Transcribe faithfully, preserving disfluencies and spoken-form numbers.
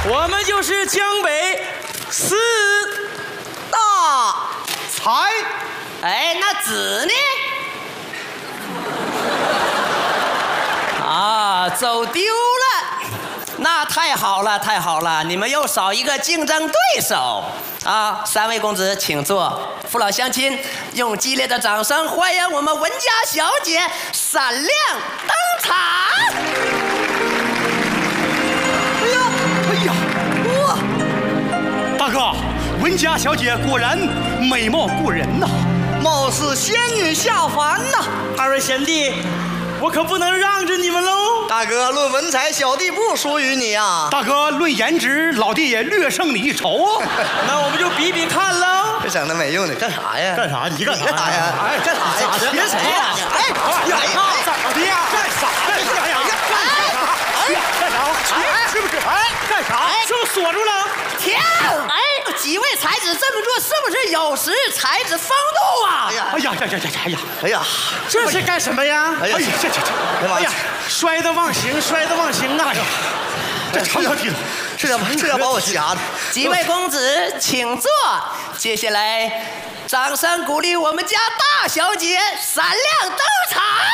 我们就是江北四大才， 哎，那子呢？啊，走丢了。那太好了，太好了！你们又少一个竞争对手啊！三位公子请坐，父老乡亲，用激烈的掌声欢迎我们文家小姐闪亮登场！ 哎呀，哎呀，哇！大哥，文家小姐果然美貌过人呐， 貌似仙女下凡呐！ 二位贤弟，我可不能让着你们喽！ 大哥，论文采，小弟不输于你啊！ 大哥，论颜值，老弟也略胜你一筹啊！ 那我们就比比看喽！ 这整那没用的，干啥呀？ 干啥？你干啥呀？哎，干啥呀？学谁呀？哎，呀呀， 咋的呀？干啥呀？哎呀，干啥？干啥？哎，是不是？哎，干啥？是不是锁住了？ 停！哎，几位才子这么做，是不是有失才子风度啊？ 哎呀， 哎呀呀呀呀呀呀！ 哎呀， 这是干什么呀？ 哎呀， 这这这！ 哎呀， 摔得忘形，摔得忘形啊！ 这长条体这要这要把我吓的。 几位公子请坐，接下来掌声鼓励我们家大小姐闪亮登场。